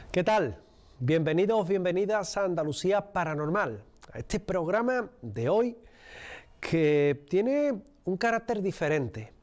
¿Qué tal? Bienvenidos, bienvenidas a Andalucía Paranormal, a este programa de hoy que tiene un carácter diferente.